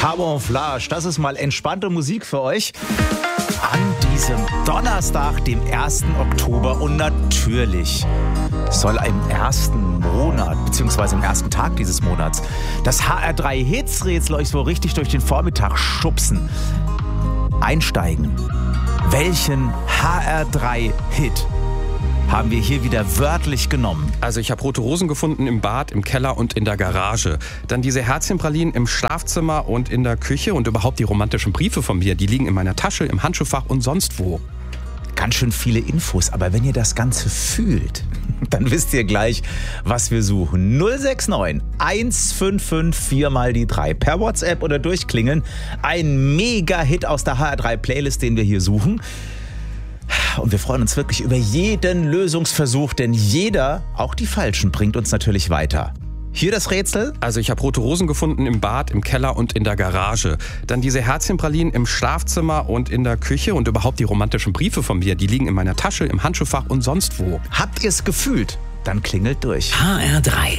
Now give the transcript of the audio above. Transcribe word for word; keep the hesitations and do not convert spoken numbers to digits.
Camouflage, das ist mal entspannte Musik für euch. An diesem Donnerstag, dem ersten Oktober, und natürlich soll im ersten Monat, beziehungsweise im ersten Tag dieses Monats, das H R drei Hits-Rätsel euch so richtig durch den Vormittag schubsen. Einsteigen. Welchen H R drei Hit haben wir hier wieder wörtlich genommen? Also ich habe rote Rosen gefunden im Bad, im Keller und in der Garage. Dann diese Herzchenpralinen im Schlafzimmer und in der Küche und überhaupt die romantischen Briefe von mir, die liegen in meiner Tasche, im Handschuhfach und sonst wo. Ganz schön viele Infos, aber wenn ihr das Ganze fühlt, dann wisst ihr gleich, was wir suchen. null sechs neun eins fünf fünf vier mal die drei per WhatsApp oder durchklingeln. Ein Mega-Hit aus der H R drei Playlist, den wir hier suchen. Und wir freuen uns wirklich über jeden Lösungsversuch, denn jeder, auch die falschen, bringt uns natürlich weiter. Hier das Rätsel. Also ich habe rote Rosen gefunden im Bad, im Keller und in der Garage. Dann diese Herzchenpralinen im Schlafzimmer und in der Küche und überhaupt die romantischen Briefe von mir, die liegen in meiner Tasche, im Handschuhfach und sonst wo. Habt ihr es gefühlt? Dann klingelt durch. H R drei